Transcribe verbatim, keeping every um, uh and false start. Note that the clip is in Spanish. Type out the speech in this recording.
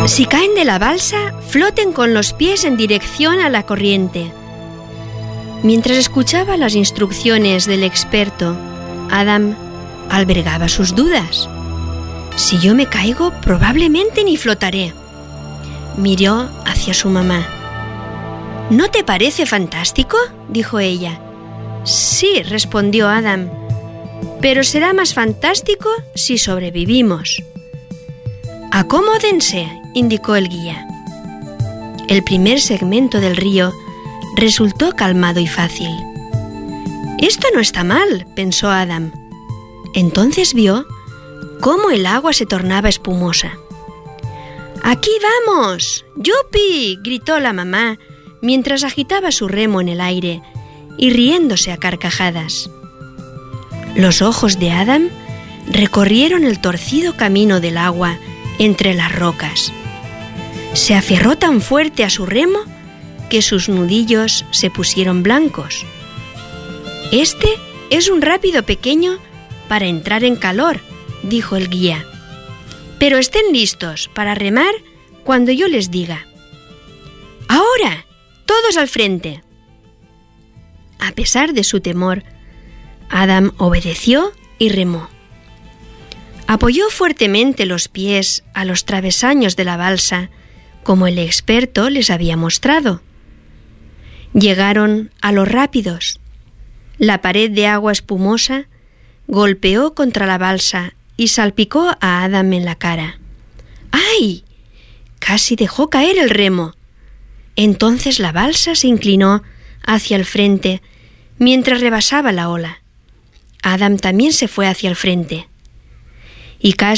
Si caen de la balsa, floten con los pies en dirección a la corriente. Mientras escuchaba las instrucciones del experto, Adam albergaba sus dudas. Si yo me caigo, probablemente ni flotaré. Miró hacia su mamá. ¿No te parece fantástico?, dijo ella. Sí, respondió Adam, pero será más fantástico si sobrevivimos. Acomódense, indicó el guía. El primer segmento del río resultó calmado y fácil. Esto no está mal, pensó Adam. Entonces vio cómo el agua se tornaba espumosa. ¡Aquí vamos! ¡Yupi!, gritó la mamá mientras agitaba su remo en el aire y riéndose a carcajadas. Los ojos de Adam recorrieron el torcido camino del agua entre las rocas. Se aferró tan fuerte a su remo que sus nudillos se pusieron blancos. Este es un rápido pequeño para entrar en calor, dijo el guía. Pero estén listos para remar cuando yo les diga. ¡Ahora! ¡Todos al frente! A pesar de su temor, Adam obedeció y remó. Apoyó fuertemente los pies a los travesaños de la balsa, como el experto les había mostrado. Llegaron a los rápidos. La pared de agua espumosa golpeó contra la balsa y salpicó a Adam en la cara. ¡Ay! Casi dejó caer el remo. Entonces la balsa se inclinó hacia el frente mientras rebasaba la ola. Adam también se fue hacia el frente. Y casi